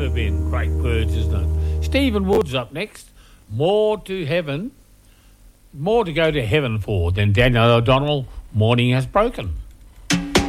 have been great words, isn't it? Stephen Wood's up next. More to go to heaven for than Daniel O'Donnell. Morning has broken.